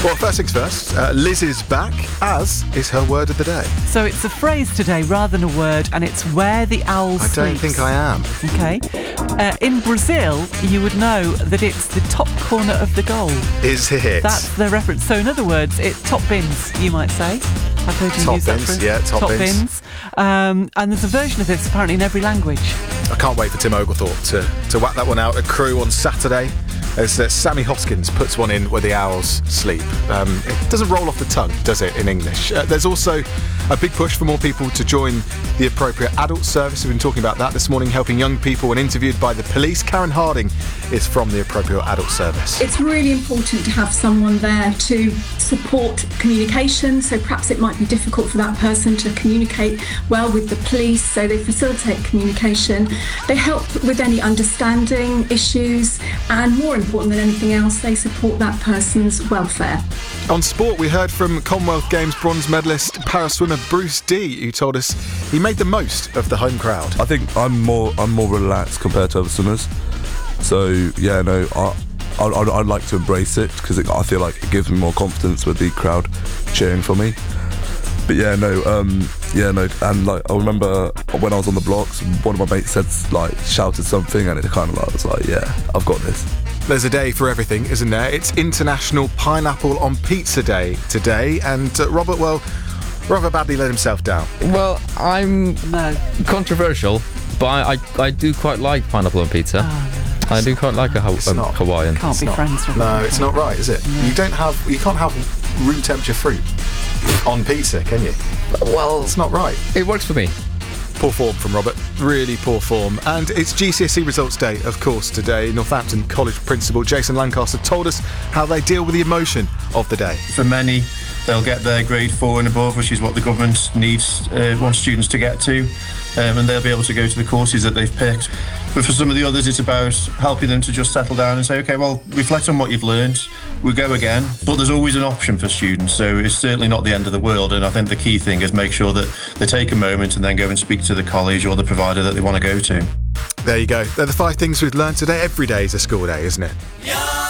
Well, first things first, Liz is back, as is her word of the day. So it's a phrase today rather than a word, and it's where the owl sleeps. I don't think I am. Okay. In Brazil, you would know that it's the top corner of the goal. Is it? That's the reference. So in other words, it's top bins, you might say. I've heard you top use bins, that for yeah, top bins. And there's a version of this apparently in every language. I can't wait for Tim Oglethorpe to whack that one out at Crew on Saturday, as Sammy Hoskins puts one in where the owls sleep. It doesn't roll off the tongue, does it, in English? There's also a big push for more people to join the Appropriate Adult Service. We've been talking about that this morning, helping young people when interviewed by the police. Karen Harding is from the Appropriate Adult Service. It's really important to have someone there to support communication, so perhaps it might be difficult for that person to communicate well with the police, so they facilitate communication. They help with any understanding issues, and more important than anything else, they support that person's welfare. On sport, we heard from Commonwealth Games bronze medalist paraswimmer Bruce Dee, who told us he made the most of the home crowd. I think I'm more relaxed compared to other swimmers. So yeah, no, I'd like to embrace it because I feel like it gives me more confidence with the crowd cheering for me. But and like I remember when I was on the blocks, one of my mates shouted something, and it kind of was like, yeah, I've got this. There's a day for everything, isn't there? It's International Pineapple on Pizza Day today, and Robert badly let himself down. Well, I'm controversial, but I do quite like pineapple on pizza. I do quite like a Hawaiian. Can't be friends with No, it's not right, is it? No. You can't have room temperature fruit on pizza, can you? Well, it's not right. It works for me. Poor form from Robert, really poor form. And it's GCSE results day, of course, today. Northampton College principal Jason Lancaster told us how they deal with the emotion of the day. For many, they'll get their grade 4 and above, which is what the government wants students to get to, and they'll be able to go to the courses that they've picked. But for some of the others, it's about helping them to just settle down and say, OK, well, reflect on what you've learned, we'll go again. But there's always an option for students, so it's certainly not the end of the world. And I think the key thing is make sure that they take a moment and then go and speak to the college or the provider that they want to go to. There you go. They're the 5 things we've learned today. Every day is a school day, isn't it? Yeah.